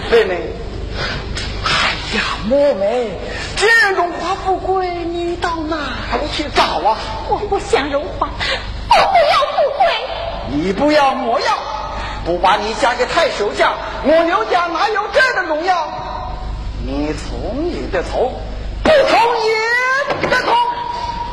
妹妹，哎呀，妹妹，这荣华富贵你到哪里去找啊？ 我不想荣华，我不要富贵。 你不要我要，不把你嫁给太守家，我刘家哪有这的荣耀？你从你的头，不从你